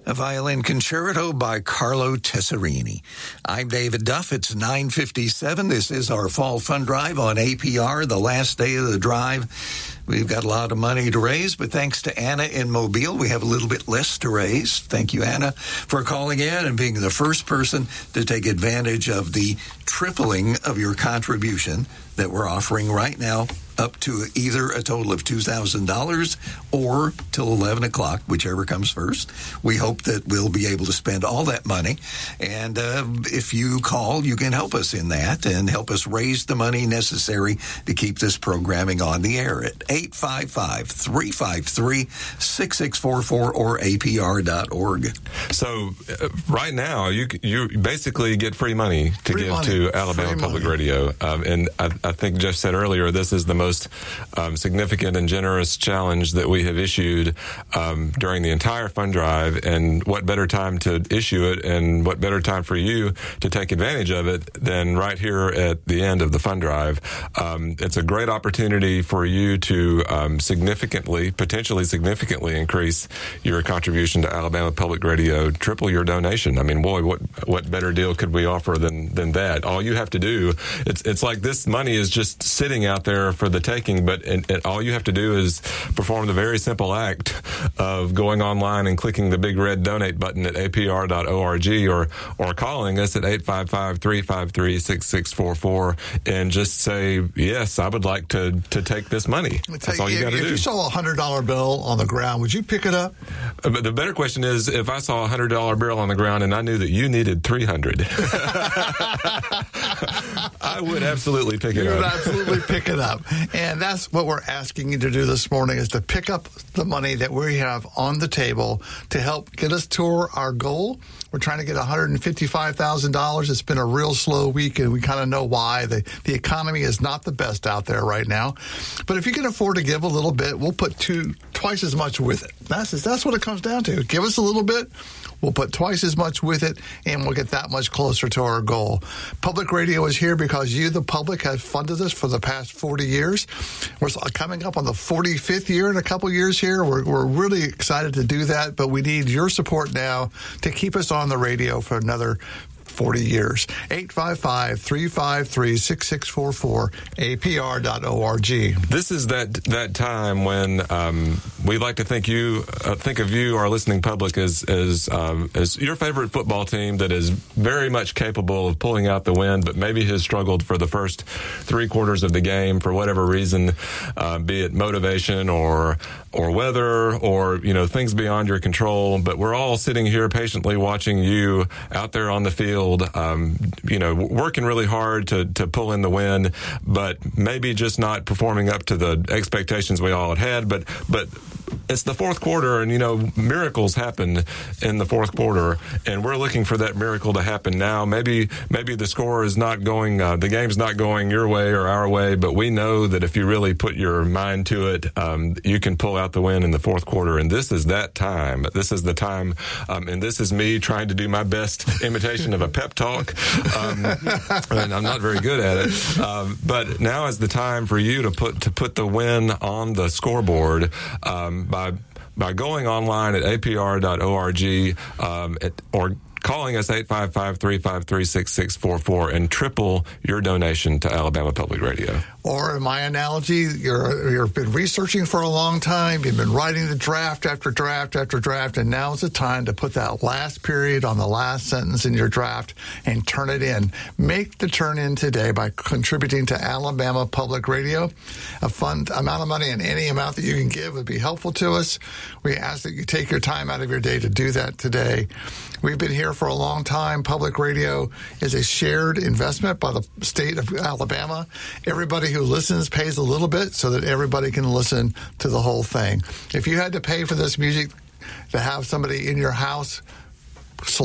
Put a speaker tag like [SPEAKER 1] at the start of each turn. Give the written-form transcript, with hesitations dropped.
[SPEAKER 1] A violin concerto by Carlo Tesserini. I'm David Duff. It's 9:57. This is our fall fund drive on APR, the last day of the drive. We've got a lot of money to raise, but thanks to Anna in Mobile, we have a little bit less to raise. Thank you, Anna, for calling in and being the first person to take advantage of the tripling of your contribution that we're offering right now, up to either a total of $2,000 or till 11 o'clock, whichever comes first. We hope that we'll be able to spend all that money. And if you call, you can help us in that and help us raise the money necessary to keep this programming on the air at 855-353-6644 or apr.org.
[SPEAKER 2] So right now, you basically get free money to give to Alabama Public Radio. And I think Jeff said earlier, this is the most significant and generous challenge that we have issued during the entire fund drive. And what better time to issue it, and what better time for you to take advantage of it than right here at the end of the fund drive. It's a great opportunity for you to potentially significantly increase your contribution to Alabama Public Radio, triple your donation. I mean, boy, what better deal could we offer than that? All you have to do, it's like this money is just sitting out there for the taking, but all you have to do is perform the very simple act of going online and clicking the big red donate button at apr.org or calling us at 855-353-6644 and just say, yes, I would like to take this money. That's all you got to do.
[SPEAKER 3] If you saw a $100 bill on the ground, would you pick it up?
[SPEAKER 2] But the better question is, if I saw a $100 bill on the ground and I knew that you needed 300, I would absolutely pick it up.
[SPEAKER 3] You would absolutely pick it up. And that's what we're asking you to do this morning, is to pick up the money that we have on the table to help get us to our goal. We're trying to get $155,000. It's been a real slow week, and we kind of know why. The economy is not the best out there right now. But if you can afford to give a little bit, we'll put twice as much with it. That's what it comes down to. Give us a little bit, we'll put twice as much with it, and we'll get that much closer to our goal. Public Radio is here because you, the public, have funded us for the past 40 years. We're coming up on the 45th year in a couple years here. We're really excited to do that, but we need your support now to keep us on the radio for another 40 years. 855-353-6644, apr.org.
[SPEAKER 2] This is that time when we like to think of you, our listening public, as your favorite football team that is very much capable of pulling out the win, but maybe has struggled for the first three quarters of the game for whatever reason, be it motivation or weather or things beyond your control. But we're all sitting here patiently watching you out there on the field, working really hard to pull in the win, but maybe just not performing up to the expectations we all had. But it's the fourth quarter, and miracles happen in the fourth quarter, and we're looking for that miracle to happen now. Maybe the score is not going, the game's not going your way or our way, but we know that if you really put your mind to it, you can pull out the win in the fourth quarter. And this is that time. This is the time, and this is me trying to do my best imitation of a pep talk, and I'm not very good at it. But now is the time for you to put the win on the scoreboard by going online at apr.org or calling us 855-353-6644 and triple your donation to Alabama Public Radio.
[SPEAKER 3] Or in my analogy, you've been researching for a long time, you've been writing the draft after draft after draft, and now is the time to put that last period on the last sentence in your draft and turn it in. Make the turn in today by contributing to Alabama Public Radio. A fun amount of money, and any amount that you can give would be helpful to us. We ask that you take your time out of your day to do that today. We've been here for a long time. Public radio is a shared investment by the state of Alabama. Everybody who listens pays a little bit so that everybody can listen to the whole thing. If you had to pay for this music to have somebody in your house